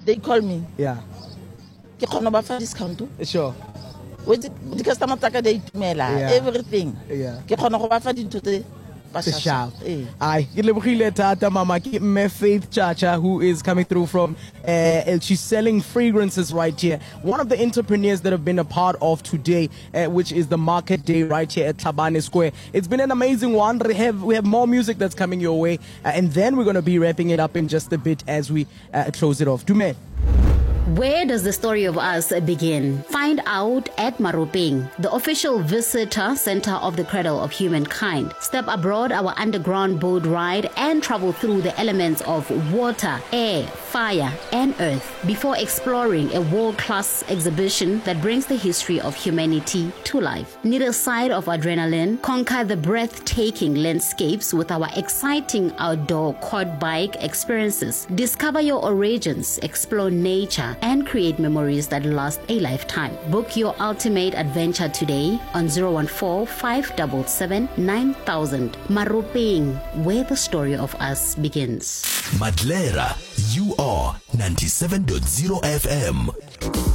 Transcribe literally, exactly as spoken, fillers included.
they call me. Yeah. Ke khona ba fa discount. Sure. With the customer taka they tumela everything. Yeah. Ke khona go ba fa dintho tse The shop. Aye. Ke tata mama ke me Faith Chacha, who is coming through from uh, and she's selling fragrances right here. One of the entrepreneurs that have been a part of today, uh, which is the market day right here at Tlhabane Square. It's been an amazing one. We have we have more music that's coming your way, uh, and then we're going to be wrapping it up in just a bit as we uh, close it off. Dume. Where does the story of us begin? Find out at Maropeng, the official visitor center of the cradle of humankind. Step aboard our underground boat ride and travel through the elements of water, air, fire, and earth before exploring a world-class exhibition that brings the history of humanity to life. Need a side of adrenaline? Conquer the breathtaking landscapes with our exciting outdoor quad bike experiences. Discover your origins, explore nature, and create memories that last a lifetime. Book your ultimate adventure today on zero one four, five seven seven, nine thousand. Maropeng, where the story of us begins. Madlera, you are ninety-seven point zero F M.